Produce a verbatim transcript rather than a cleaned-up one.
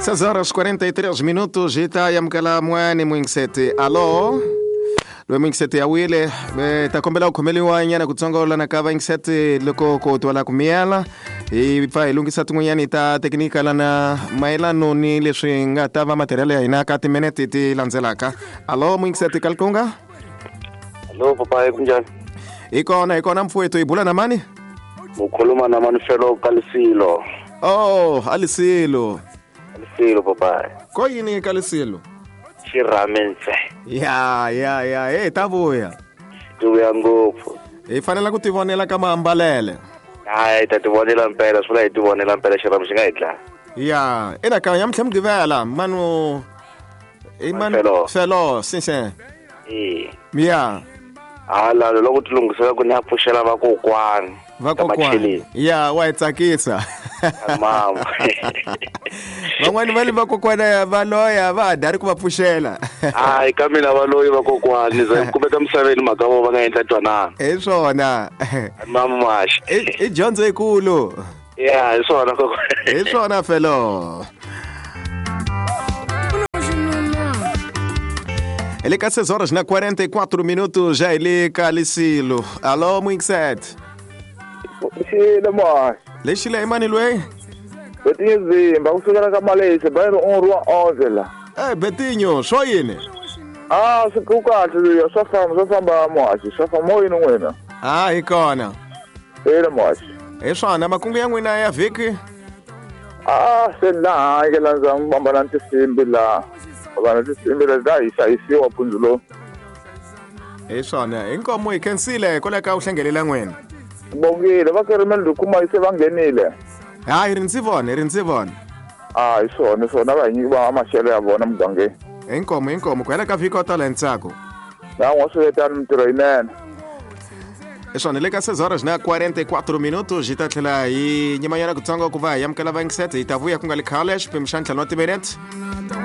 seis horas e quarenta e três minutos itayamkela mwani mwingisete. Alo lwe mwingisete awile takombela ukhomeliwa nyana kutsongola na kava ingisete loko ko twala kumiela ifa ilungisa tunguyani ta teknika lana mailano ni leswi nga tava material ya ina ka timinete ti landzelaka. Alo mwingisete kalkonga. Alo papa kunjani? Ikona ikona mfowethu ibula na mani? Ukhuluma na Manifelo Kalisilo. Oh, Alisilo. Kalisilo papa. Ko yini Kalisilo? Chiramense. Ya ya ya eh tavuya. Tuya ngopfu. Ifanele ku tivonela kama ambalele. Hayi tativonela mpela sula itivonela mpela xirami xi nga hitla. Ya ina ka yamtlhe mgivela manu iman felo sinse. Eh. Ya. Hala loko tilungisela ku ni aphushela vakokwani. Vakokwani. Ya wa itsakisa. Mama. Van'wani vale vakokwani va loya va dari ku va pfuxela. Hayi ka mina va loyi vakokwani za kumeka misaveni mhaka vo va nga endla twanana. Hi swona. Mama mashi. I dyondzo yikulu. Ya hi swona kokwani. Hi swona felo. Ele ka seis horas na quarenta e quatro minutos já ele Kalisilo. Alô Mwingisete. Xile mwa. Lexile imani lwe? Betinho Zimba kusukela ka Malaysia bayiro onruwa onze la. Eh Betinho, swo yini? Ah, sikukahle yo safamba safamba mwashi, safamba moyo n'wina. Ah, ikona. Ele mwashi. Hi swona makungu ya n'wina ya vhiki? Ah, se la ke lanza ngibamba na tisimbi la. Bana tisimbi la da isayisiwa punzulo. Hi swona, inkomo ikensile koleka uhlengelela n'wina. Bongile bakerimela ukuma ise bangenile. Hayi rinsivona rinsivona. Ah isona sona banyiba amashele yabona mgange. Inkomo inkomo kwela ka vhiki talent sako. Na ngosweta mtrainer. Esona le ka seis horas na quarenta e quatro minutos itathlela hi nyima yana kutsongo ku va yamkela va ngisete itavuya ku nga le college pemshantlha no timinute.